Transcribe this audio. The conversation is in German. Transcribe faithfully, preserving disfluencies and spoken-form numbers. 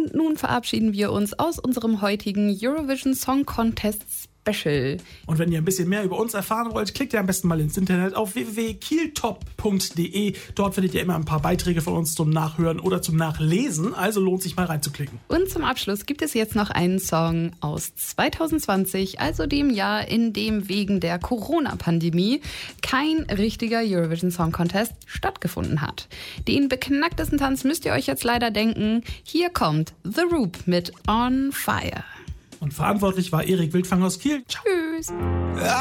Und nun verabschieden wir uns aus unserem heutigen Eurovision Song Contest Special. Und wenn ihr ein bisschen mehr über uns erfahren wollt, klickt ihr am besten mal ins Internet auf w w w punkt kieltop punkt d e. Dort findet ihr immer ein paar Beiträge von uns zum Nachhören oder zum Nachlesen, also lohnt sich mal reinzuklicken. Und zum Abschluss gibt es jetzt noch einen Song aus zwanzig zwanzig, also dem Jahr, in dem wegen der Corona-Pandemie kein richtiger Eurovision Song Contest stattgefunden hat. Den beknacktesten Tanz müsst ihr euch jetzt leider denken. Hier kommt The Roop mit On Fire. Und verantwortlich war Erik Wildfang aus Kiel. Ciao. Tschüss.